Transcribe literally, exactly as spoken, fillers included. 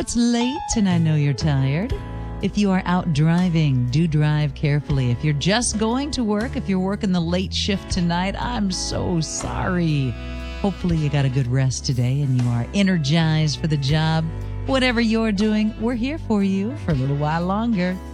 it's late and I know you're tired. If you are out driving, do drive carefully. If you're just going to work, if you're working the late shift tonight, I'm so sorry. Hopefully you got a good rest today and you are energized for the job. Whatever you're doing, we're here for you for a little while longer.